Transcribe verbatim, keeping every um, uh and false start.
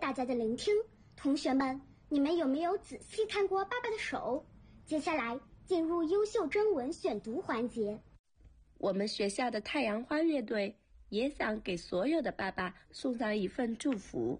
大家的聆听。同学们，你们有没有仔细看过爸爸的手？接下来进入优秀征文选读环节。 我们学校的太阳花乐队也想给所有的爸爸送上一份祝福。